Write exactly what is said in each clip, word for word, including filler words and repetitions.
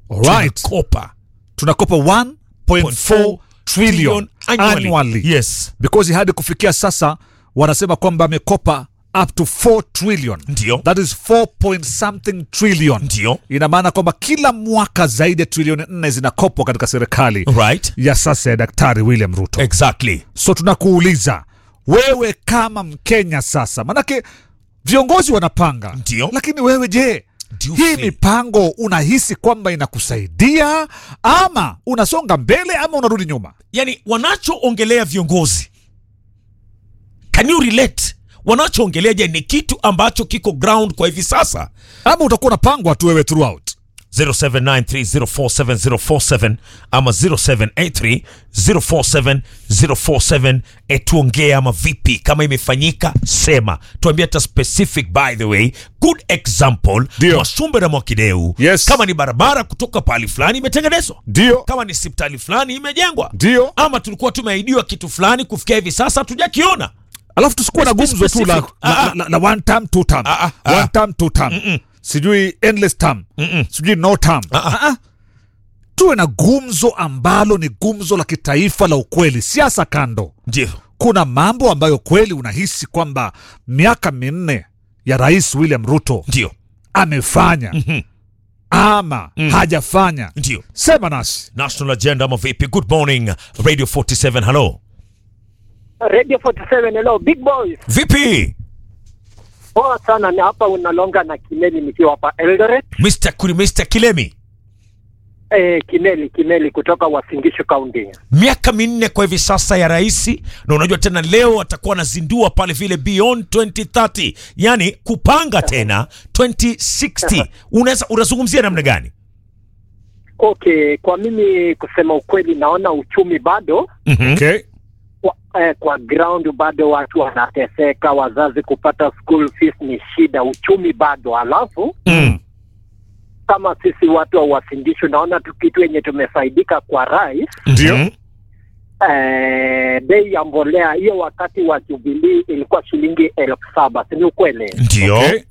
Alright. Tunakopa. Tunakopa one point four trillion annually. annually. Yes. Because hadi kufikia sasa wanasema kwamba amekopa up to four trillion. Ndio. That is four point something trillion. Ndio. Ina maana kwamba kila mwaka zaidi ya trilioni nne zinakopwa katika serikali Right. ya sasa ya Daktari William Ruto. Exactly. So tunakuuliza wewe kama Mkenya sasa, manake viongozi wanapanga. Ndio. Lakini wewe je, hii mipango unahisi kwamba inakusaidia ama unasonga mbele ama unarudi nyuma? Yani wanachoongelea viongozi, can you relate? Wanachoongelea je ni kitu ambacho kiko ground kwa hivi sasa, ama utakuwa unapangwa tu wewe throughout? zero seven nine three zero four seven zero four seven ama zero seven eight three zero four seven zero four seven. Etuongea ama vipi? Kama imefanyika sema, tuambie hata specific. By the way, good example Mwasumbe na Mwakideu. Yes. Kama ni barabara kutoka pahali fulani imetengenezwa, ndio. Kama ni hospitali fulani imejengwa, ndio. Ama tulikuwa tumeahidiwa kitu fulani kufikia hivi sasa hatujakiona. Alafu tusikuwa na gumzo tu la, la, la, la one term two term. Ah, ah, one term two term. Mm -mm. Sijui endless term. Mm -mm. Sijui no term. Ah, ah. Ah, tuwe na gumzo ambalo ni gumzo la kitaifa la ukweli. Siasa kando. Ndio. Kuna mambo ambayo kweli unahisi kwamba miaka minne ya Rais William Ruto ndio amefanya mm -hmm. ama mm. hajafanya. Ndio. Sema nasi. National Agenda ama vipi? Good morning Radio forty-seven. Hello. Radio forty-seven, hello big boys. Vipi? Poa sana, ni hapa unalonga na Kimeli nikiwa hapa Eldoret. Mister Kuri, Mister Kilemi. Eh, Kimeli, Kimeli kutoka Uasin Gishu County. Miaka minne kwa hivi sasa ya rais, na unajua tena leo atakuwa anazindua pale vile Beyond twenty thirty. Yani kupanga tena twenty sixty. Unaweza unazungumzia namna gani? Okay, kwa mimi kusema ukweli naona uchumi bado. Mm-hmm. Okay. Kwa, eh, kwa ground bado watu wanateseka, wazazi kupata school fees ni shida, uchumi bado. Alafu mm. kama sisi watu wa Uasin Gishu naona tu kitu yenye tumefaidika kwa rais. Ndio. Eh, bei ya mbolea hiyo wakati wa Jubilee ilikuwa shilingi elfu saba, si ukweli? Ndio. Okay.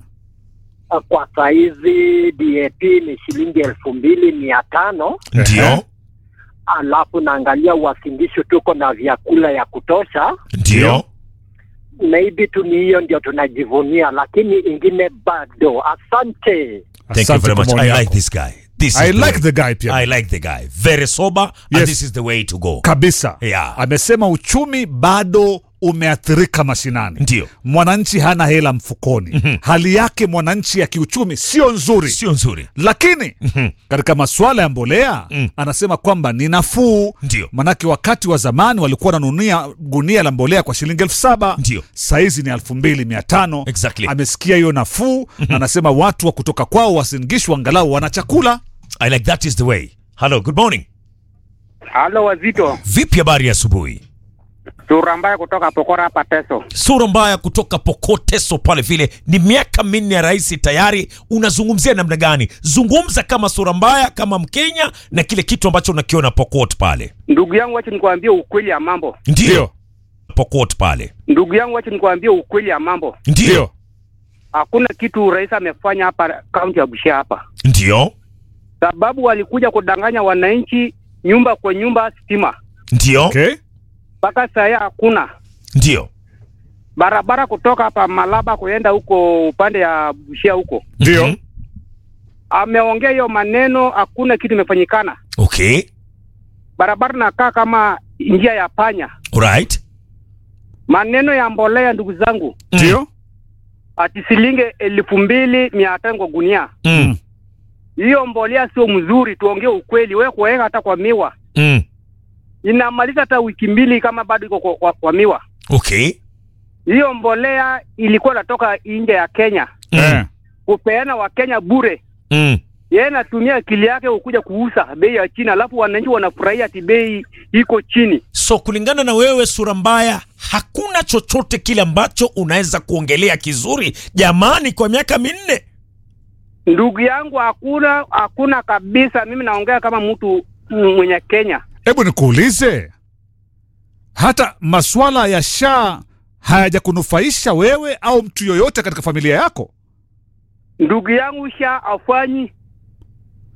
Kwa saizi D A P ni shilingi elfu mbili mia tano. Ndio. Alafu naangalia Uasin Gishu tuko na vyakula ya kutosha. Ndio. Maybe tu ni hiyo ndio tunajivunia, lakini ingine bado. Asante. Thank you very much. I like this guy. This I is the like way. the guy pia. I like the guy. Very sober. Yes. And this is the way to go. Kabisa. Yeah. Amesema uchumi bado umeathirika mashinani. Ndio. Mwananchi hana hela mfukoni. Mm-hmm. Hali yake mwananchi ya kiuchumi sio nzuri. Sio nzuri. Lakini mm-hmm. katika masuala ya mbolea mm. anasema kwamba ni nafuu. Ndio. Manake wakati wa zamani walikuwa wananunia gunia la mbolea kwa shilingi elfu saba. Ndio. Saizi ni elfu mbili mia tano. Exactly. Amesikia hiyo nafuu. Mm-hmm. Na anasema watu wa kutoka kwao Uasin Gishu angalau wana chakula. I like that is the way. Hello, good morning. Halo Wazito. Vipi habari ya asubuhi? Sura mbaya kutoka Pokora hapa Teso. Sura mbaya kutoka Pokoteso pale vile. Ni miaka minne ya rais tayari. Unazungumzia namna gani? Zungumza kama sura mbaya, kama Mkenya na kile kitu ambacho unakiona Pokot pale. Ndugu yangu wacha nikwambie ukweli ya mambo. Ndio. Pokot pale. Ndugu yangu wacha nikwambie ukweli ya mambo. Ndio. Hakuna kitu rais amefanya hapa kaunti ya Busia hapa. Ndio. Sababu walikuja kudanganya wananchi nyumba kwa nyumba stima. Ndio. Okay. Mpaka sasa hakuna. Ndio. Barabara kutoka hapa Malaba kuenda huko upande ya Busia huko. Ndio. Mm-hmm. Ameongea hiyo maneno, hakuna kitu imefanyikana. Okay. Barabara nakaa kama njia ya panya. Alright. Maneno ya mbolea ndugu zangu. Ndio. Ati shilingi elfu mbili mia tano kwa gunia. Mm. Hiyo mbolea sio mzuri, tuongee ukweli. Wewe kuweka hata kwa miwa. Mm. Inamaliza hata wiki mbili kama bado iko kwa, kwa, kwa miwa. Okay. Hiyo mbolea ilikuwa natoka nje ya Kenya. Mm. Kupeana wa Kenya bure. Mm. Yeye anatumia akili yake ukuja kuuza bei ya chini, alafu wananchi wanafurahia ati bei iko chini. So kulingana na wewe sura mbaya, hakuna chochote kile ambacho unaweza kuongelea kizuri jamani kwa miaka minne? Ndugu yangu hakuna, hakuna kabisa. Mimi naongea kama mtu mwenye Kenya. Hebu nikuulize, hata masuala ya S H A hayajakunufaisha wewe au mtu yoyote katika familia yako? Ndugu yangu sha afanyi.